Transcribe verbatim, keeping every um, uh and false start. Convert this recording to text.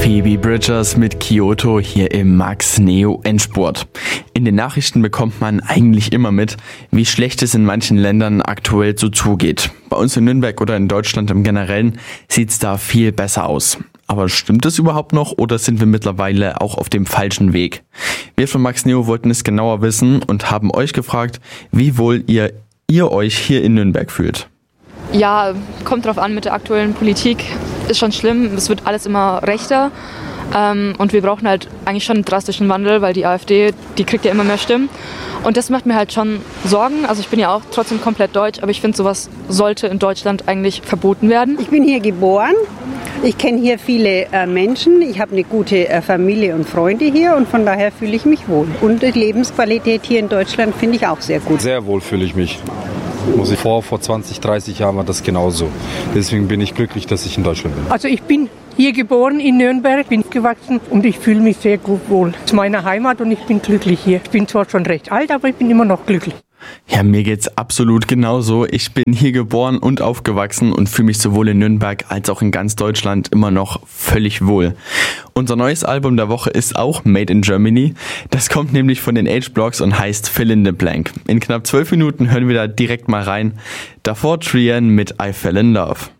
Phoebe Bridgers mit Kyoto hier im Max Neo Endspurt. In den Nachrichten bekommt man eigentlich immer mit, wie schlecht es in manchen Ländern aktuell so zugeht. Bei uns in Nürnberg oder in Deutschland im Generellen sieht's da viel besser aus. Aber stimmt das überhaupt noch oder sind wir mittlerweile auch auf dem falschen Weg? Wir von Max Neo wollten es genauer wissen und haben euch gefragt, wie wohl ihr, ihr euch hier in Nürnberg fühlt. Ja, kommt drauf an mit der aktuellen Politik. Ist schon schlimm, es wird alles immer rechter. Ähm, und wir brauchen halt eigentlich schon einen drastischen Wandel, weil die AfD, die kriegt ja immer mehr Stimmen. Und das macht mir halt schon Sorgen. Also ich bin ja auch trotzdem komplett deutsch, aber ich finde, sowas sollte in Deutschland eigentlich verboten werden. Ich bin hier geboren. Ich kenne hier viele äh, Menschen. Ich habe eine gute äh, Familie und Freunde hier und von daher fühle ich mich wohl. Und die Lebensqualität hier in Deutschland finde ich auch sehr gut. Sehr wohl fühle ich mich. Muss ich vor, vor zwanzig, dreißig Jahren war das genauso. Deswegen bin ich glücklich, dass ich in Deutschland bin. Also ich bin hier geboren in Nürnberg, bin gewachsen und ich fühle mich sehr gut wohl. Das ist meine Heimat und ich bin glücklich hier. Ich bin zwar schon recht alt, aber ich bin immer noch glücklich. Ja, mir geht's absolut genauso. Ich bin hier geboren und aufgewachsen und fühle mich sowohl in Nürnberg als auch in ganz Deutschland immer noch völlig wohl. Unser neues Album der Woche ist auch Made in Germany. Das kommt nämlich von den H-Blocks und heißt Fill in the Blank. In knapp zwölf Minuten hören wir da direkt mal rein. Davor Trian mit I Fell in Love.